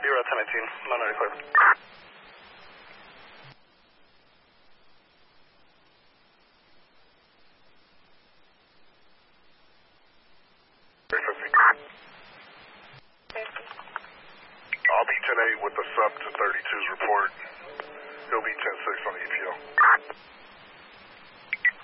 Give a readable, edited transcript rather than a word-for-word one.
Bureau 1019, non-ready clear. I'll be 10-8 with the sub to 32's report. He'll be 10-6 on the EPO.